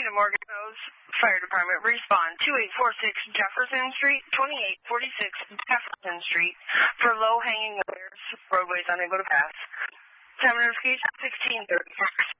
to Morgan Rose Fire Department. Respond 2846 Jefferson Street, 2846 Jefferson Street for low-hanging wires, roadways unable to pass. Time of notification 1636.